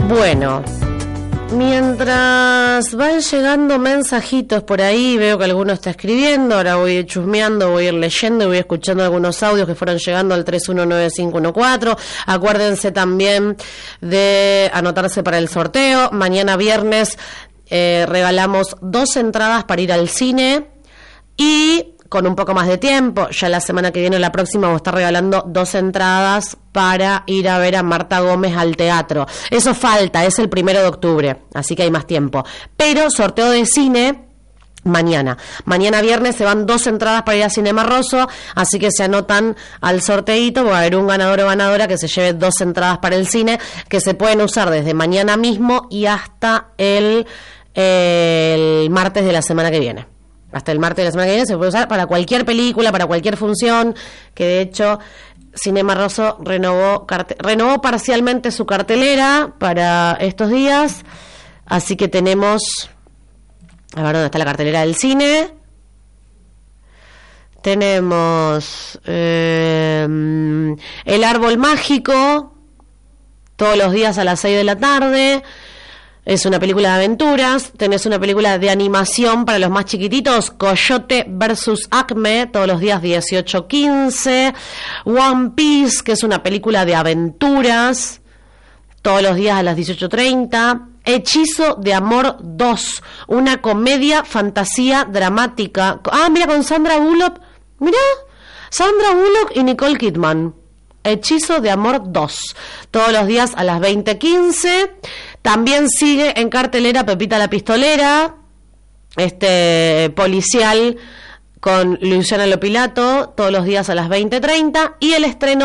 Bueno, mientras van llegando mensajitos por ahí, veo que alguno está escribiendo, ahora voy a ir chusmeando, voy a ir leyendo y voy escuchando algunos audios que fueron llegando al 319514. Acuérdense también de anotarse para el sorteo. Mañana viernes regalamos 2 entradas para ir al cine y con un poco más de tiempo, ya la semana que viene o la próxima vamos a estar regalando 2 entradas para ir a ver a Marta Gómez al teatro. Eso falta, es el 1 de octubre, así que hay más tiempo. Pero sorteo de cine mañana. Mañana viernes se van 2 entradas para ir a Cinema Rosso, así que se anotan al sorteito, va a haber un ganador o ganadora que se lleve 2 entradas para el cine, que se pueden usar desde mañana mismo y hasta el martes de la semana que viene. Hasta el martes de la semana que viene se puede usar para cualquier película, para cualquier función, que de hecho Cinema Rosso renovó parcialmente su cartelera para estos días, así que tenemos, a ver dónde está la cartelera del cine. Tenemos El Árbol Mágico, todos los días a las 6 de la tarde. Es una película de aventuras. Tenés una película de animación para los más chiquititos, Coyote vs. Acme, todos los días 18:15. One Piece, que es una película de aventuras, todos los días a las 18:30. Hechizo de Amor 2, una comedia, fantasía, dramática. Mira, con Sandra Bullock. Mira, Sandra Bullock y Nicole Kidman. Hechizo de Amor 2, todos los días a las 20:15. También sigue en cartelera Pepita la Pistolera, policial con Luciana Lopilato, todos los días a las 20:30. Y el estreno